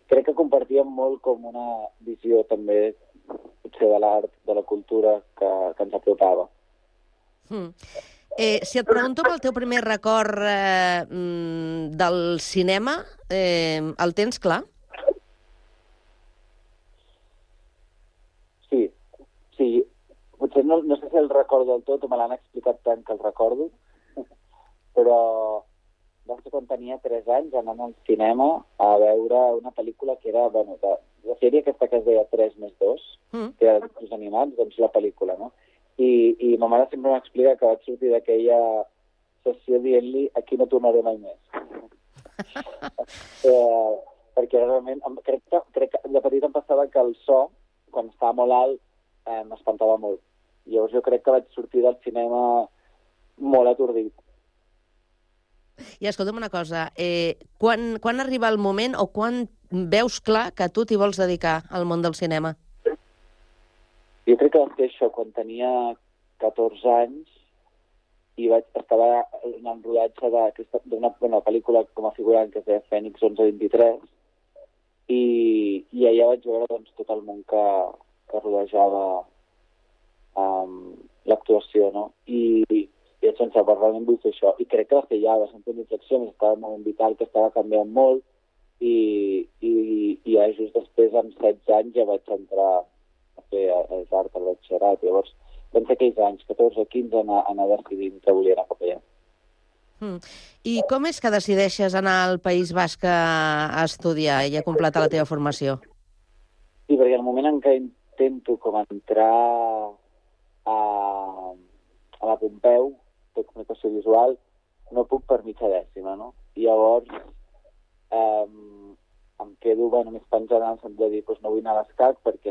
crec que compartíem molt com una visió també, potser de l'art, de la cultura, que ens apropava. Si et pregunto pel teu primer record del cinema, el tens clar? Sí. Potser no sé si el recordo del tot, o me l'han explicat tant que el recordo, però va ser quan tenia 3 anys anant al cinema a veure una pel·lícula que era, la sèrie aquesta que es deia 3+2, que era de dibujos animats, doncs la pel·lícula, no? I ma mare sempre m'explica que vaig sortir d'aquella sessió dient-li aquí no tornaré mai més. Perquè realment, crec que de petit em passava que el so, quan estava molt alt, m'espantava molt. Llavors jo crec que vaig sortir del cinema molt atordit. I escolta'm una cosa, quan arriba el moment o quan veus clar que tu t'hi vols dedicar al món del cinema? Jo crec que va fer això quan tenia 14 anys i estava en el rodatge d'una pel·lícula com a figurant que es deia Fènix 1123 i allà vaig veure doncs, tot el món que rodejava l'actuació, no? I vaig pensar, realment vull fer això. I crec que va fer ja, va ser un punt d'inflexió, estava un moment vital que estava canviant molt i ja just després, amb 16 anys, ja vaig entrar a fer els arts al batxillerat. Llavors, vam fer aquells anys, 14-15, anar decidint que volia anar cap allà. I com és que decideixes anar al País Basc a estudiar i a completar la teva formació? Sí, perquè el moment en què intento com entrar a la Pompeu de comunicació visual, no puc per mitja dècima, no? I llavors em quedo més penjant en el sentit de dir no vull anar a l'ESCAC perquè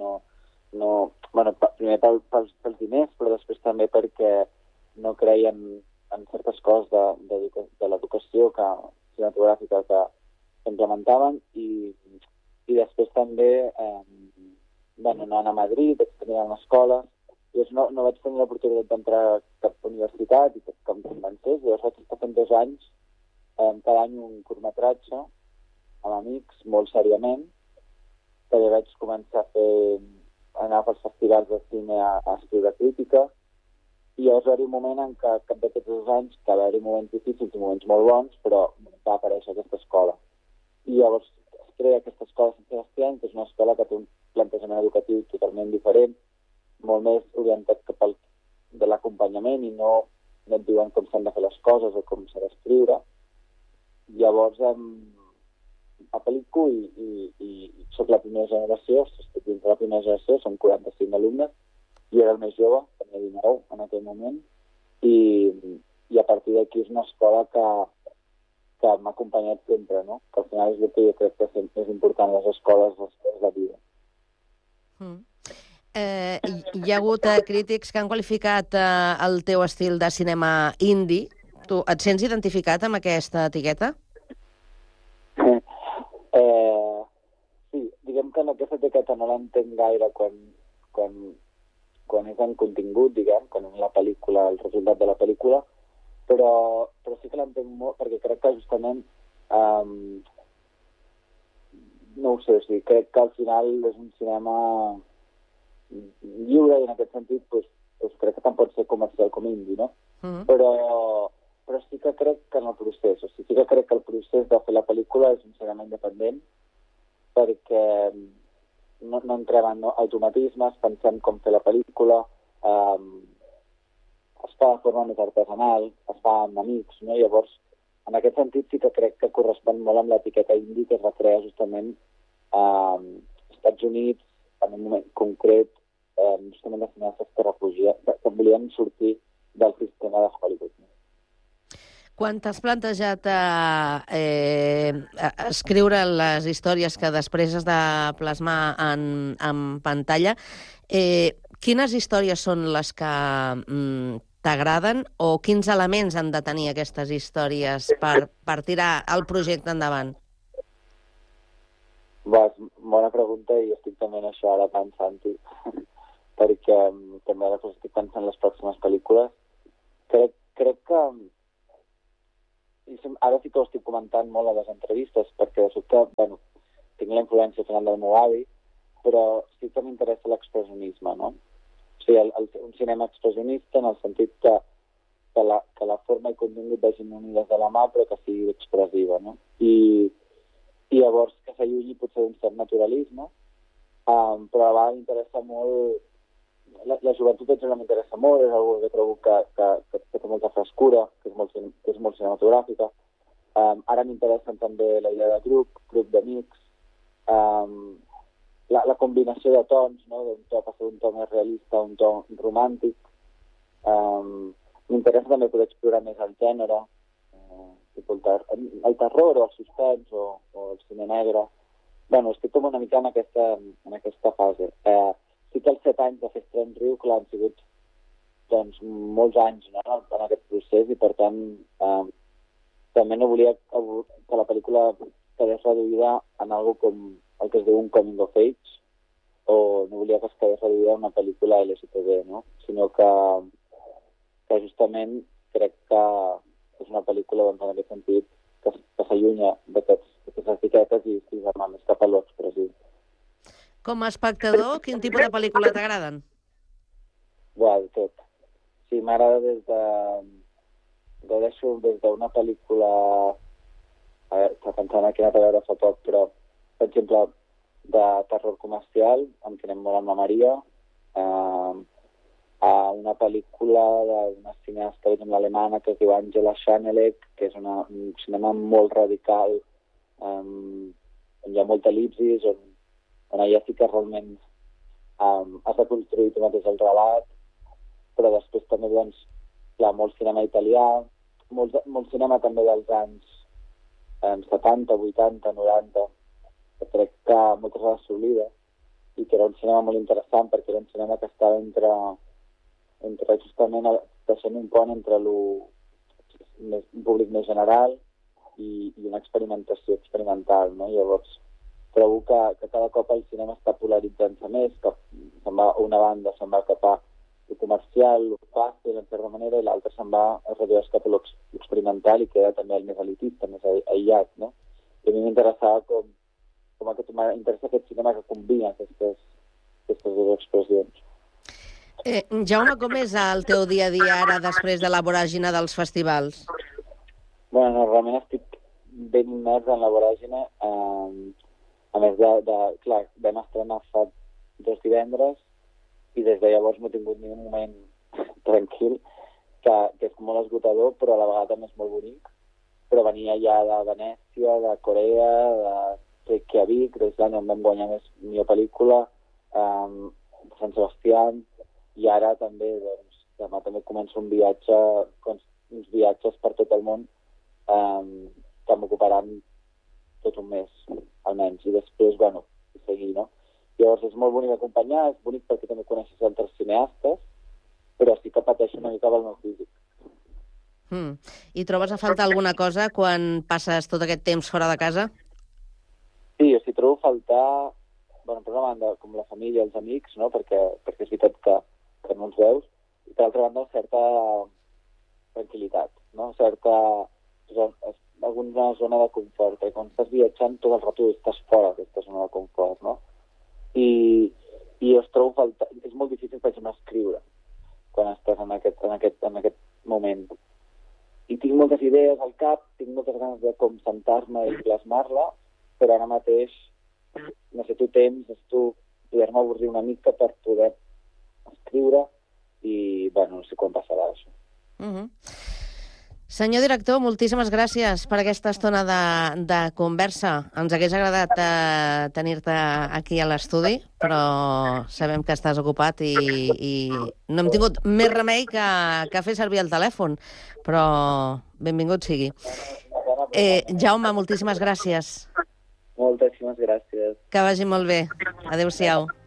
primer pels diners, però després també perquè no creien en certes coses de l'educació cinematogràfica que implementaven i després també anant a Madrid, vaig tenir una escola, llavors no vaig tenir l'oportunitat d'entrar a cap universitat i que em convencés, llavors vaig estar fent 2 anys cada any un curtmetratge amb amics, molt seriament, també vaig començar anar pels festivals de cine a escriure crítica i llavors va haver un moment en què cap d'aquests 2 anys, que va haver moments difícils i moments molt bons, però va aparèixer aquesta escola. I llavors es crea aquesta escola Sant Sebastián, que és una escola que té un plantejament educatiu totalment diferent, molt més orientat cap de l'acompanyament i no et diuen com s'han de fer les coses o com s'ha d'escriure. Llavors apel·lico i soc la primera generació, estic dins de la primera generació, som 45 alumnes, jo era el més jove, tenia 19 en aquell moment, i a partir d'aquí és una escola que m'ha acompanyat sempre, no? Que al final és el que jo crec que és important, les escoles de vida. Hi ha hagut crítics que han qualificat el teu estil de cinema indie. Tu et sents identificat amb aquesta etiqueta? Sí, diguem que en aquesta etiqueta no l'entenc gaire quan és en contingut, quan és la pel·lícula, el resultat de la pel·lícula, però sí que l'entenc molt, perquè crec que justament no ho sé, crec que al final és un cinema lliure i en aquest sentit crec que tant pot ser comercial com indie, no? Però sí que crec que en el procés, sí que crec que el procés de fer la pel·lícula és un cinema independent perquè no entrem en automatismes, pensem com fer la pel·lícula, es fa de forma més artesanal, es fa amb amics, no? Llavors, en aquest sentit sí que crec que correspon molt amb l'etiqueta indie que es va crear justament als Estats Units en un moment concret, justament de cineastes que volien sortir del sistema de Hollywood. Quan t'has plantejat escriure les històries que després has de plasmar en pantalla, quines històries són les que t'agraden o quins elements han de tenir aquestes històries per tirar el projecte endavant? Bona pregunta i estic també en això ara pensant-hi perquè també ara estic pensant en les pròximes pel·lícules. Crec que ara sí que ho estic comentant molt a les entrevistes perquè de sobte, tinc la influència al final del meu avi, però sí que m'interessa l'expressionisme, no? O sigui, un cinema expressionista en el sentit que la forma i contingut vagin unides de la mà, però que sigui expressiva, no? I llavors que s'allunyi potser d'un cert naturalisme, però a la vegada m'interessa molt... La joventut en general m'interessa molt, és una que trobo que té molta frescura, que és molt cinematogràfica. Ara m'interessen també la idea de grup d'amics, la combinació de tons, no? D'un to passar d'un to més realista a un to romàntic. M'interessa també poder explorar més el gènere, el terror o el suspens o el cine negre. Bueno, estic com una mica en aquesta fase. Sí que els 7 anys de fer Estrany Riu, clar, han sigut doncs, molts anys, no? En aquest procés, i per tant també no volia que la pel·lícula quedés reduïda en algo com el que es diu un coming of age, o no volia que es quedés reduïda en una pel·lícula LGTB, no? Sinó que justament crec que és una pel·lícula, doncs, en aquest sentit, que s'allunya d'aquestes etiquetes i va més cap a l'expressió. Com a espectador, quin tipus de pel·lícula t'agraden? De tot. Sí, m'agrada gaudeixo des d'una pel·lícula... A veure, està pensant aquí, anat a veure fa poc, però, per exemple, de terror comercial, em quedem molt amb la Maria, a una pel·lícula d'una cineasta, l'alemana, que es diu Angela Schanelek, que és un cinema molt radical, on hi ha molta elipsis, on allà sí que realment has de construir tu mateix el relat, però després també, doncs, clar, molt cinema italià, molt cinema també dels anys 70, 80, 90, que crec que moltes vegades s'oblida, i que era un cinema molt interessant, perquè era un cinema que estava entre justament deixant un pont entre un públic més general i una experimentació experimental, no? Llavors, trobo que cada cop el cinema està polaritzant-se més, que se'n va a una banda, se'n va cap a lo comercial, lo fàcil, en certa manera, i l'altre se'n va a reduir cap a l'experimental i queda també el més elitista, més aïllat, no? I a mi m'interessava m'interessa aquest cinema que combina aquestes dues expressions. Jaume, com és el teu dia a dia ara després de la voràgine dels festivals? Bueno, realment estic ben immers en la voràgine. A més clar, vam estrenar fa 2 divendres i des de llavors no he tingut ni un moment tranquil, que és molt esgotador, però a la vegada també és molt bonic. Però venia ja de Venècia, de Corea, de Reykjavik, d'Islàndia, on vam guanyar millor pel·lícula, de Sant Sebastián, i ara també, doncs, demà també començo uns viatges per tot el món que m'ocuparan tot un mes, almenys, i després, bueno, seguir, no? Llavors és molt bonic acompanyar, és bonic perquè també coneixes altres cineastes, però sí que pateixo una mica pel meu físic. I trobes a faltar alguna cosa quan passes tot aquest temps fora de casa? Sí, o sigui, trobo a faltar, bueno, per una banda, com la família, els amics, no? Perquè és veritat que no els veus, i per altra banda, certa tranquil·litat, no? Alguna zona de confort, perquè quan estàs viatjant tot el rato estàs fora d'aquesta zona de confort, no? I es trobo a faltar, és molt difícil, per exemple, escriure quan estàs en aquest moment. I tinc moltes idees al cap, tinc moltes ganes de com sentar-me i plasmar-la, però ara mateix necessito temps, necessito poder-me avorrir una mica per poder escriure i, bueno, no sé quan passarà això. Senyor director, moltíssimes gràcies per aquesta estona de conversa. Ens hagués agradat tenir-te aquí a l'estudi, però sabem que estàs ocupat i no hem tingut més remei que fer servir el telèfon, però benvingut sigui. Jaume, moltíssimes gràcies. Moltíssimes gràcies. Que vagi molt bé. Adéu-siau.